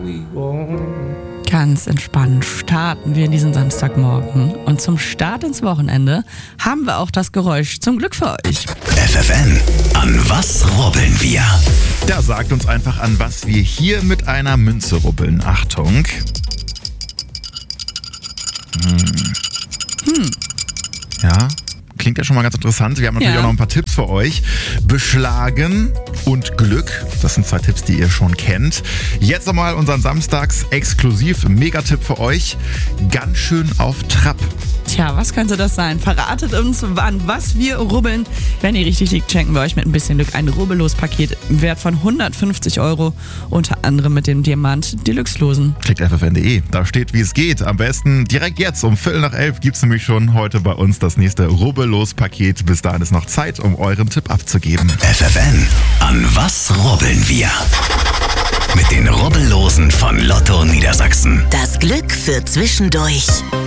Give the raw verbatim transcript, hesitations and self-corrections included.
Ganz entspannt starten wir in diesen Samstagmorgen. Und zum Start ins Wochenende haben wir auch das Geräusch zum Glück für euch. F F N, an was rubbeln wir? Da sagt uns einfach, an was wir hier mit einer Münze rubbeln. Achtung. Hm. Hm. Ja, klingt ja schon mal ganz interessant. Wir haben natürlich Ja. auch noch ein paar Tipps für euch. Beschlagen und Glück, das sind zwei Tipps, die ihr schon kennt. Jetzt nochmal unseren Samstags-Exklusiv-Megatipp für euch. Ganz schön auf Trab. Tja, was könnte das sein? Verratet uns, wann was wir rubbeln. Wenn ihr richtig liegt, schenken wir euch mit ein bisschen Glück ein Rubbellos-Paket im Wert von hundertfünfzig Euro. Unter anderem mit dem Diamant Deluxe-Losen. Klickt f f n punkt d e, da steht, wie es geht. Am besten direkt jetzt um Viertel nach elf gibt es nämlich schon heute bei uns das nächste Rubbellos-Paket. Bis dahin ist noch Zeit, um euren Tipp abzugeben. F F N, an was rubbeln wir? Mit den Rubbellosen von Lotto Niedersachsen. Das Glück für zwischendurch.